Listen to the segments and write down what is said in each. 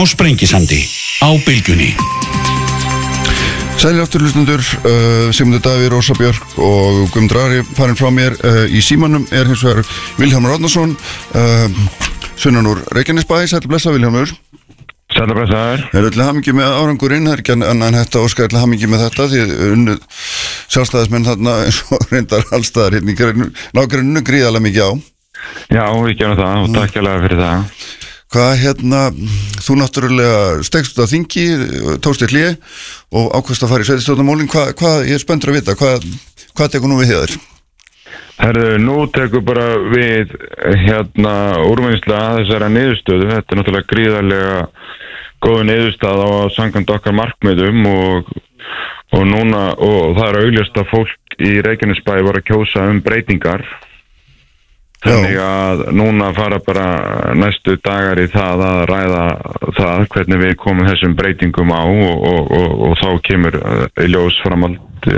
á Sprengisandi á Bylgjunni. Sælir aftur hlustundur, Sigmundur Davíð, Rósa Björk og Guðmundur Ari farin frá mér. Í símanum hins vegar Vilhjálmur Árnason, sunnan úr Reykjanesbæ. Sæll blessa Vilhjálmur. Sæll blessaður. Til hamingju með árangurinn, það ekki annað en þetta óskar til hamingju með þetta, því unnið sjálfstæðismenn þarna eins og reyndar allstaðar hérna í nágrenninu gríðarlega mikið á. Já, við gerum það og takk hérlega fyrir það. Hvað þú náttúrulega stegst út á þingi, tókst þér hlé og ákvaðst að fara í sveitarstjórnarmálin. Hvað ég spenntur að vita, hvað tekur nú við hér? Herðu, nú tekur bara við úrvinnsla þessara niðurstöðu. Þetta náttúrulega gríðarlega góð niðurstaða á samkvæmt okkar markmiðum og það augljóst að fólk í Reykjanesbæ var að kjósa breytingar. Þannig að núna fara bara næstu dagar í það að ræða það hvernig við komum þessum breytingum á og þá kemur í ljós framhald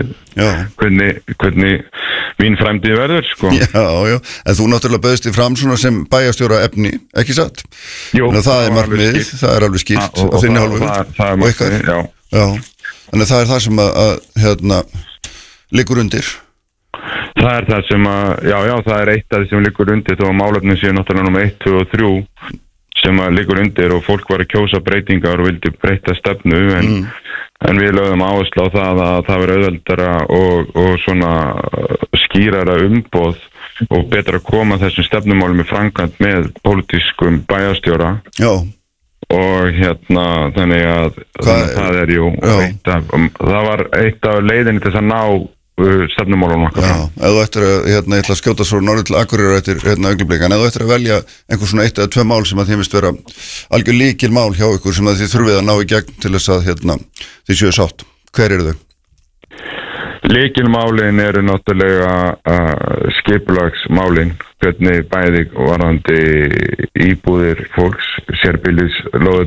hvernig mín framtíð verður, sko. Já, en þú náttúrulega bauðst þig fram svona sem bæjarstjóra efni, ekki satt? Jú, það er markmið, það er alveg skýrt á þinni hálfu og ykkar. Já, þannig að það er það sem að liggur undir. Það er það sem það er eitt af því sem liggur undir þó að málefnin séu náttúrulega nummer 1, 2 og 3 sem að liggur undir og fólk var að kjósa breytingar og vildi breyta stefnu en við lögðum áherslu á það að það verður auðveldara og svona skýrara umboð og betra að koma þessum stefnumálum í framkvæmd með pólitískum bæjarstjóra. Já. Og þannig að það er það var eitt af leiðinni til þess að ná stefnumálunum okkar. Já, ef þú ættir að, ég ætla að skjóta svo norður til Akureyrar eftir augnablik, en ef þú ættir að velja einhver svona 1 eða 2 mál sem að þið finnst vera algjör lykilmál hjá ykkur sem að þið þurfið að ná í gegn til þess að þið séu sátt, hver eru þau? Lykilmálin eru náttúrulega skipulagsmálin, hvernig bæði varðandi íbúðir fólks, sérbýlislóðir